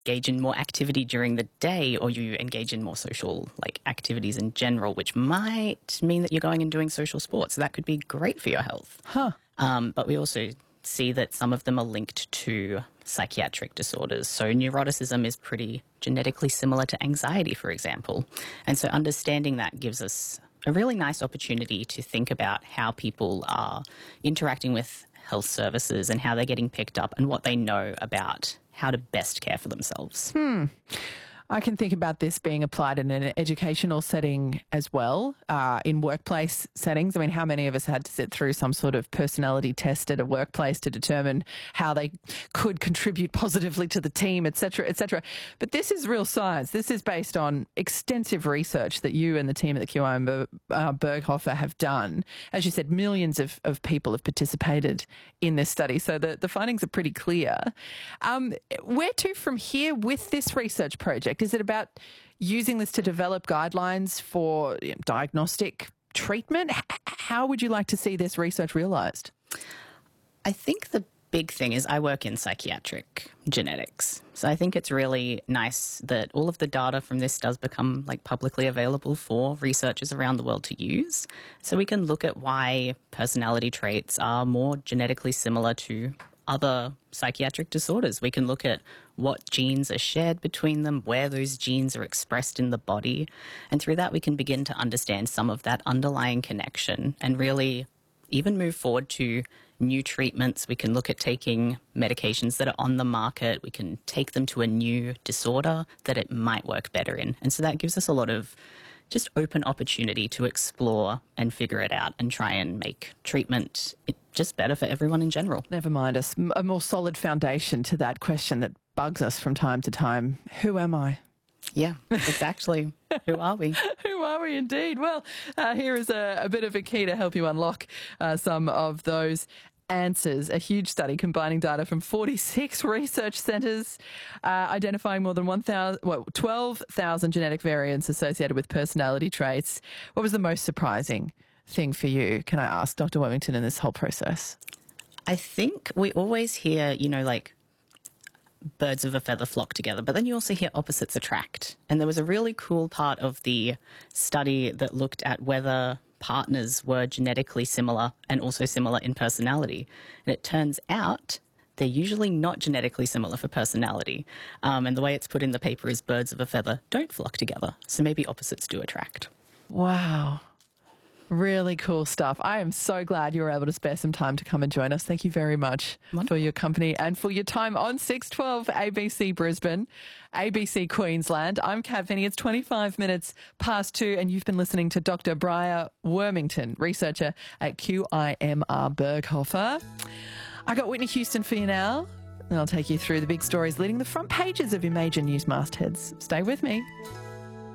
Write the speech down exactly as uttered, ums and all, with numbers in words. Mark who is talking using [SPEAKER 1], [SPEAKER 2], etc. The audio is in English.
[SPEAKER 1] engage in more activity during the day, or you engage in more social like activities in general, which might mean that you're going and doing social sports. So that could be great for your health.
[SPEAKER 2] Huh.
[SPEAKER 1] Um, but we also see that some of them are linked to psychiatric disorders. So neuroticism is pretty genetically similar to anxiety, for example. And so understanding that gives us a really nice opportunity to think about how people are interacting with health services and how they're getting picked up and what they know about how to best care for themselves.
[SPEAKER 2] Hmm. I can think about this being applied in an educational setting as well, uh, in workplace settings. I mean, how many of us had to sit through some sort of personality test at a workplace to determine how they could contribute positively to the team, et cetera, et cetera. But this is real science. This is based on extensive research that you and the team at the Q I M uh, Berghofer have done. As you said, millions of, of people have participated in this study, so the, the findings are pretty clear. Um, where to from here with this research project? Is it about using this to develop guidelines for you know, diagnostic treatment? H- how would you like to see this research realised?
[SPEAKER 1] I think the big thing is I work in psychiatric genetics. So I think it's really nice that all of the data from this does become like publicly available for researchers around the world to use. So we can look at why personality traits are more genetically similar to other psychiatric disorders. We can look at what genes are shared between them, where those genes are expressed in the body, and through that we can begin to understand some of that underlying connection and really even move forward to new treatments. We can look at taking medications that are on the market. We can take them to a new disorder that it might work better in. And so that gives us a lot of just open opportunity to explore and figure it out and try and make treatment just better for everyone in general.
[SPEAKER 2] Never mind us. A more solid foundation to that question that bugs us from time to time. Who am I?
[SPEAKER 1] Yeah, exactly. Who are we?
[SPEAKER 2] Who are we indeed? Well, uh, here is a, a bit of a key to help you unlock uh, some of those answers. A huge study combining data from forty-six research centres, uh, identifying more than one thousand, well, twelve thousand genetic variants associated with personality traits. What was the most surprising thing for you, can I ask, Doctor Wormington, in this whole process?
[SPEAKER 1] I think we always hear, you know, like birds of a feather flock together, but then you also hear opposites attract. And there was a really cool part of the study that looked at whether partners were genetically similar and also similar in personality. And it turns out they're usually not genetically similar for personality. Um, and the way it's put in the paper is birds of a feather don't flock together. So maybe opposites do attract.
[SPEAKER 2] Wow. Really cool stuff. I am so glad you were able to spare some time to come and join us. Thank you very much Wonderful. For your company and for your time on six twelve A B C Brisbane, A B C Queensland. I'm Kat Finney. It's twenty-five minutes past two and you've been listening to Doctor Briar Wormington, researcher at Q I M R Berghofer. I got Whitney Houston for you now, and I'll take you through the big stories leading the front pages of your major news mastheads. Stay with me.